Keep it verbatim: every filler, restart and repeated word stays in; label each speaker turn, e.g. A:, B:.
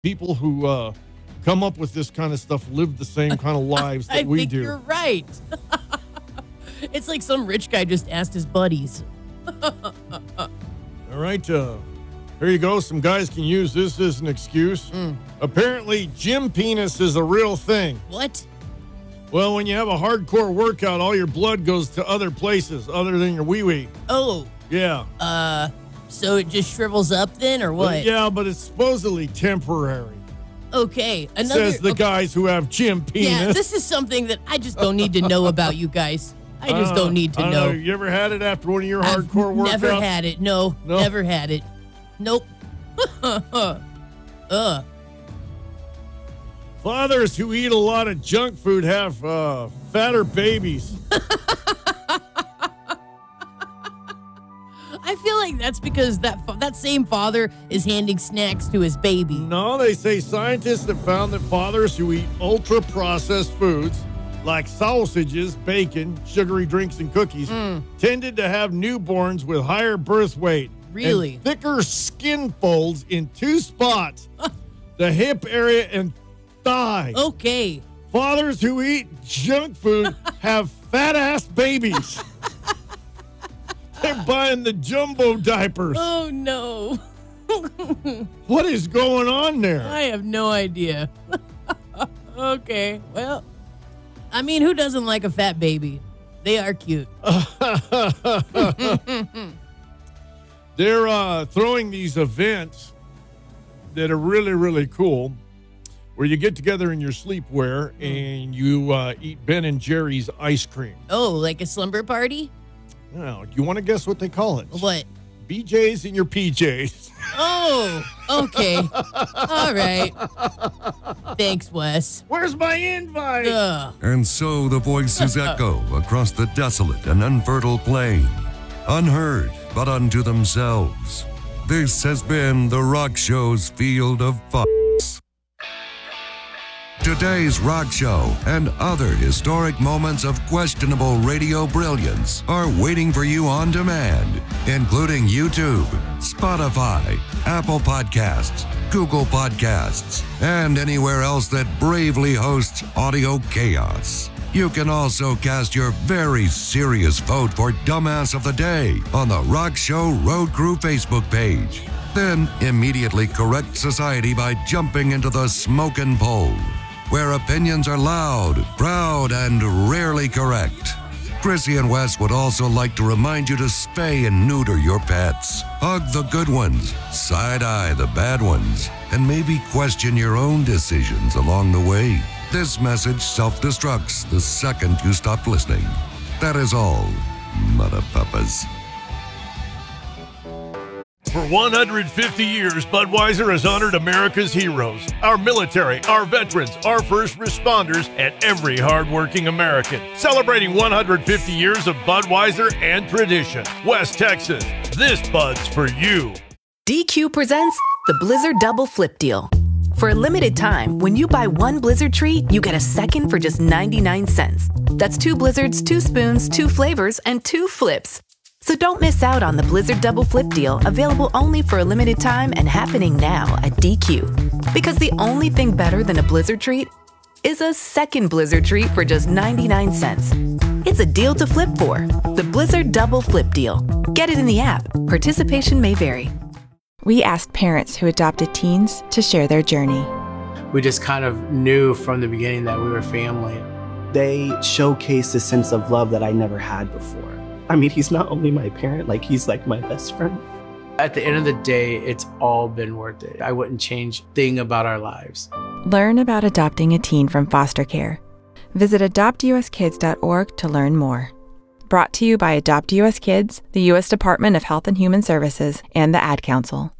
A: people who uh, come up with this kind of stuff live the same kind of lives that
B: I
A: we
B: think
A: do.
B: You're right. It's like some rich guy just asked his buddies.
A: All right, uh, here you go. Some guys can use this as an excuse.
B: Mm.
A: Apparently, gym penis is a real thing.
B: What?
A: Well, when you have a hardcore workout, all your blood goes to other places other than your wee-wee.
B: Oh,
A: Yeah.
B: uh, so it just shrivels up then, or what?
A: But yeah, but it's supposedly temporary.
B: Okay, another.
A: Says the
B: okay.
A: guys who have gym penis.
B: Yeah, this is something that I just don't need to know about, you guys. I just
A: Uh,
B: don't need to
A: I don't
B: know.
A: You ever had it after one of your
B: I've
A: hardcore workouts?
B: never had it. No,
A: No?
B: never had it. Nope. Ugh.
A: Fathers who eat a lot of junk food have uh, fatter babies.
B: I feel like that's because that fa- that same father is handing snacks to his baby.
A: No, they say scientists have found that fathers who eat ultra-processed foods like sausages, bacon, sugary drinks, and cookies
B: Mm.
A: tended to have newborns with higher birth weight.
B: Really?
A: And thicker skin folds in two spots, the hip area and thigh.
B: Okay.
A: Fathers who eat junk food have fat-ass babies. They're buying the jumbo diapers.
B: Oh, no.
A: What is going on there?
B: I have no idea. Okay, well, I mean, who doesn't like a fat baby? They are cute.
A: They're uh, throwing these events that are really, really cool, where you get together in your sleepwear and you uh, eat Ben and Jerry's ice cream.
B: Oh, like a slumber party?
A: Now, do you want to guess what they call it?
B: What?
A: B Js in your P Js.
B: Oh, okay. All right. Thanks, Wes.
A: Where's my invite?
B: Ugh.
C: And so the voices echo across the desolate and unfertile plain, unheard but unto themselves. This has been the Rock Show's Field of Fucks. Today's Rock Show and other historic moments of questionable radio brilliance are waiting for you on demand, including YouTube, Spotify, Apple Podcasts, Google Podcasts, and anywhere else that bravely hosts audio chaos. You can also cast your very serious vote for Dumbass of the Day on the Rock Show Road Crew Facebook page. Then immediately correct society by jumping into the smokin' poll, where opinions are loud, proud, and rarely correct. Chrissy and Wes would also like to remind you to spay and neuter your pets. Hug the good ones, side-eye the bad ones, and maybe question your own decisions along the way. This message self-destructs the second you stop listening. That is all, mother papas.
A: For one hundred fifty years, Budweiser has honored America's heroes, our military, our veterans, our first responders, and every hardworking American. Celebrating one hundred fifty years of Budweiser and tradition. West Texas, this Bud's for you.
D: D Q presents the Blizzard Double Flip Deal. For a limited time, when you buy one Blizzard treat, you get a second for just ninety-nine cents. That's two Blizzards, two spoons, two flavors, and two flips. So don't miss out on the Blizzard Double Flip Deal, available only for a limited time and happening now at D Q. Because the only thing better than a Blizzard treat is a second Blizzard treat for just ninety-nine cents. It's a deal to flip for. The Blizzard Double Flip Deal. Get it in the app. Participation may vary.
E: We asked parents who adopted teens to share their journey.
F: We just kind of knew from the beginning that we were family.
G: They showcased a sense of love that I never had before. I mean, he's not only my parent, like he's like my best friend.
F: At the end of the day, it's all been worth it. I wouldn't change a thing about our lives.
E: Learn about adopting a teen from foster care. Visit adopt u s kids dot org to learn more. Brought to you by Adopt U S Kids, the U S Department of Health and Human Services, and the Ad Council.